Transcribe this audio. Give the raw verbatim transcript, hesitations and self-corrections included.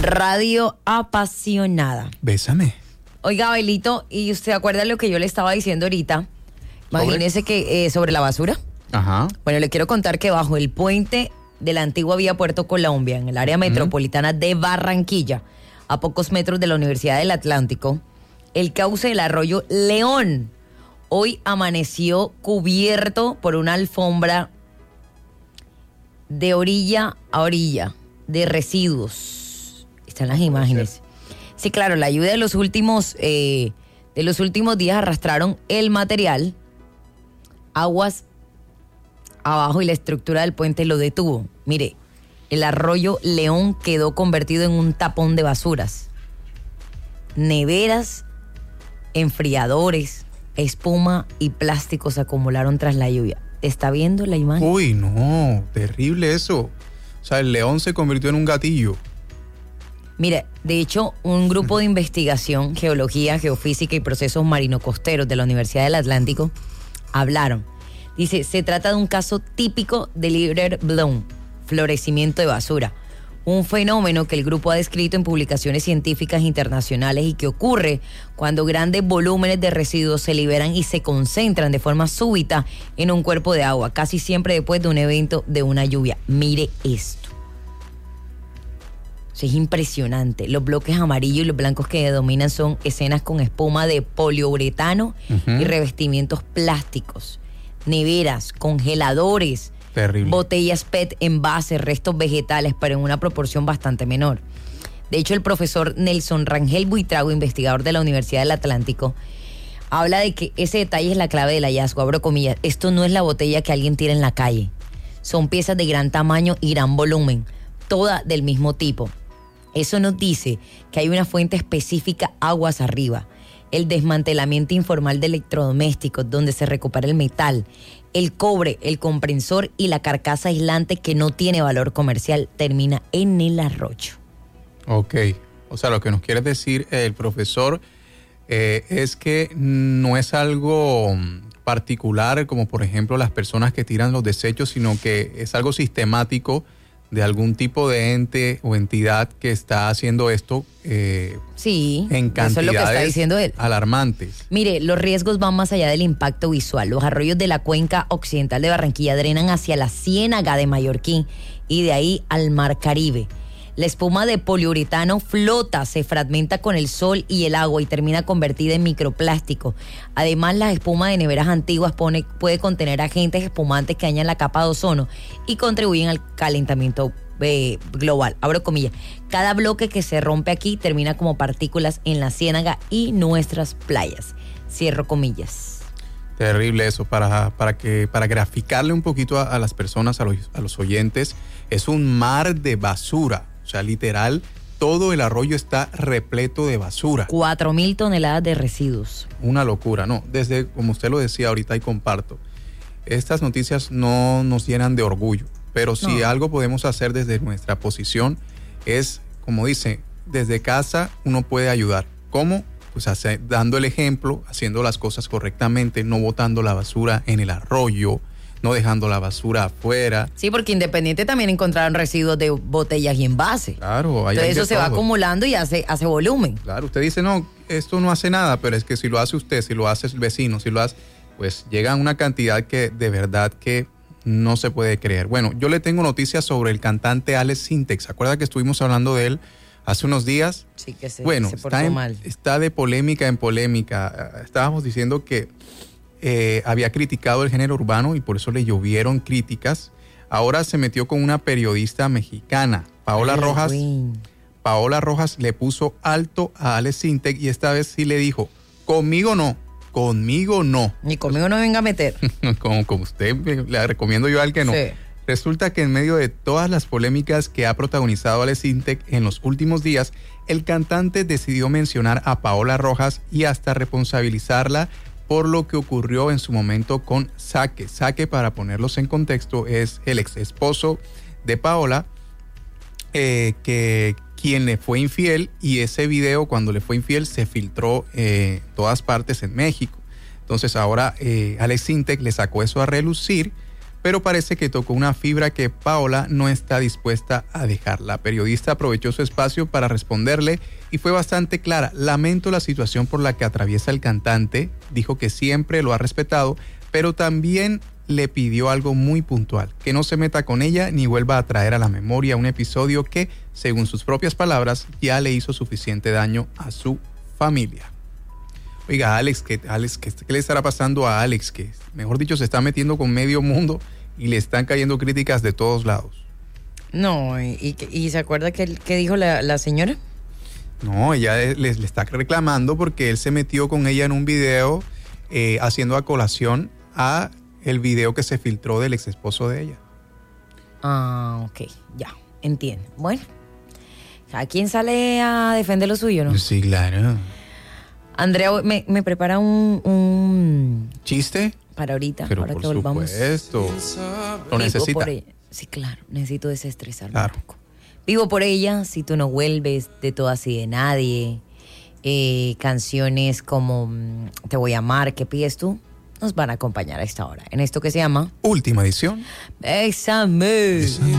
Radio apasionada. Bésame. Oiga, Abelito, ¿y usted acuerda lo que yo le estaba diciendo ahorita? Imagínese que eh, sobre la basura. Ajá. Bueno, le quiero contar que bajo el puente de la antigua vía Puerto Colombia, en el área metropolitana uh-huh. de Barranquilla, a pocos metros de la Universidad del Atlántico, el cauce del arroyo León hoy amaneció cubierto por una alfombra de orilla a orilla de residuos. Están las imágenes. Sí, claro, la lluvia de los últimos eh, de los últimos días arrastraron el material, aguas abajo y la estructura del puente lo detuvo. Mire, el arroyo León quedó convertido en un tapón de basuras. Neveras, enfriadores, espuma y plásticos se acumularon tras la lluvia. ¿Está viendo la imagen? Uy, no, terrible eso. O sea, el León se convirtió en un gatillo. Mire, de hecho, un grupo de investigación, geología, geofísica y procesos marino-costeros de la Universidad del Atlántico hablaron. Dice, se trata de un caso típico de litter bloom, florecimiento de basura, un fenómeno que el grupo ha descrito en publicaciones científicas internacionales y que ocurre cuando grandes volúmenes de residuos se liberan y se concentran de forma súbita en un cuerpo de agua, casi siempre después de un evento de una lluvia. Mire esto. Eso es impresionante. Los bloques amarillos y los blancos que dominan son escenas con espuma de poliuretano uh-huh. y revestimientos plásticos, neveras, congeladores, terrible. Botellas P E T, envases, restos vegetales, pero en una proporción bastante menor. De hecho, el profesor Nelson Rangel Buitrago, investigador de la Universidad del Atlántico, habla de que ese detalle es la clave del hallazgo. Abro comillas, esto no es la botella que alguien tira en la calle. Son piezas de gran tamaño y gran volumen, todas del mismo tipo. Eso nos dice que hay una fuente específica aguas arriba. El desmantelamiento informal de electrodomésticos, donde se recupera el metal, el cobre, el comprensor y la carcasa aislante que no tiene valor comercial, termina en el arroyo. Ok, o sea, lo que nos quiere decir el profesor eh, es que no es algo particular, como por ejemplo las personas que tiran los desechos, sino que es algo sistemático de algún tipo de ente o entidad que está haciendo esto eh, sí, en cantidades eso es lo que está diciendo él. Alarmantes. Mire, los riesgos van más allá del impacto visual. Los arroyos de la cuenca occidental de Barranquilla drenan hacia la Ciénaga de Mallorquín y de ahí al Mar Caribe. La espuma de poliuretano flota, se fragmenta con el sol y el agua y termina convertida en microplástico. Además, la espuma de neveras antiguas pone, puede contener agentes espumantes que dañan la capa de ozono y contribuyen al calentamiento eh, global. Abro comillas. Cada bloque que se rompe aquí termina como partículas en la ciénaga y nuestras playas. Cierro comillas. Terrible eso, para, para, que, para graficarle un poquito a, a las personas, a los, a los oyentes, es un mar de basura. O sea, literal, todo el arroyo está repleto de basura. Cuatro mil toneladas de residuos. Una locura, ¿no? Desde, como usted lo decía ahorita y comparto, estas noticias no nos llenan de orgullo, pero si no. algo podemos hacer desde nuestra posición es, como dice, desde casa uno puede ayudar. ¿Cómo? Pues hace, dando el ejemplo, haciendo las cosas correctamente, no botando la basura en el arroyo, no dejando la basura afuera. Sí, porque Independiente también encontraron residuos de botellas y envases. Claro. Hay Entonces eso se todo. va acumulando y hace, hace volumen. Claro, usted dice, no, esto no hace nada, pero es que si lo hace usted, si lo hace el vecino, si lo hace, pues llega a una cantidad que de verdad que no se puede creer. Bueno, yo le tengo noticias sobre el cantante Alex Sintek. ¿Se acuerda que estuvimos hablando de él hace unos días? Sí, que se, bueno, se portó está, en, mal. está de polémica en polémica. Estábamos diciendo que Eh, había criticado el género urbano y por eso le llovieron críticas. Ahora se metió con una periodista mexicana, Paola Ay, Rojas. Queen. Paola Rojas le puso alto a Alex Sintek y esta vez sí le dijo, conmigo no, conmigo no. Ni conmigo no venga a meter. como, como usted, le recomiendo yo al que no. Sí. Resulta que en medio de todas las polémicas que ha protagonizado Alex Sintek en los últimos días, el cantante decidió mencionar a Paola Rojas y hasta responsabilizarla por lo que ocurrió en su momento con Saque. Saque, para ponerlos en contexto, es el ex esposo de Paola, eh, que quien le fue infiel, y ese video cuando le fue infiel se filtró en eh, todas partes en México. Entonces ahora eh, Alex Sintek le sacó eso a relucir, pero parece que tocó una fibra que Paola no está dispuesta a dejar. La periodista aprovechó su espacio para responderle y fue bastante clara. Lamento la situación por la que atraviesa el cantante, dijo que siempre lo ha respetado, pero también le pidió algo muy puntual, que no se meta con ella ni vuelva a traer a la memoria un episodio que, según sus propias palabras, ya le hizo suficiente daño a su familia. Oiga, Alex, ¿qué, Alex, ¿qué, qué le estará pasando a Alex? Que, mejor dicho, se está metiendo con medio mundo y le están cayendo críticas de todos lados. No, ¿y, y, y se acuerda qué que dijo la, la señora? No, ella le, le está reclamando porque él se metió con ella en un video eh, haciendo a colación a el video que se filtró del ex esposo de ella. Ah, ok, ya, entiendo. Bueno, ¿a quién sale a defender lo suyo, no? Sí, claro. Andrea, me, me prepara un, un... ¿Chiste? Para ahorita, Pero ahora por que volvamos. supuesto. Lo necesita. Por ella. Sí, claro, necesito desestresarme claro. un poco. Vivo por ella, Si tú no vuelves, De todas y de nadie. Eh, canciones como Te voy a amar, ¿qué pides tú? Nos van a acompañar a esta hora en esto que se llama Última edición. Bésame.